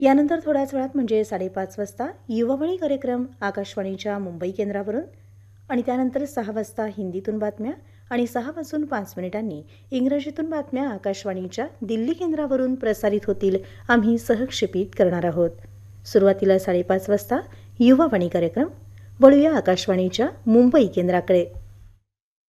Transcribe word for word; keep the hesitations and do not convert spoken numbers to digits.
यानंतर थोड्याच वेळात म्हणजे साडेपाच वाजता युवावाणी कार्यक्रम आकाशवाणीच्या मुंबई केंद्रावरून आणि त्यानंतर सहा वाजता हिंदीतून बातम्या आणि सहा वाजून पाच मिनिटांनी इंग्रजीतून बातम्या आकाशवाणीच्या दिल्ली केंद्रावरून प्रसारित होतील. आम्ही सहक्षेपित करणार आहोत. सुरुवातीला साडेपाच वाजता युवावाणी कार्यक्रम. वळूया आकाशवाणीच्या मुंबई केंद्राकडे.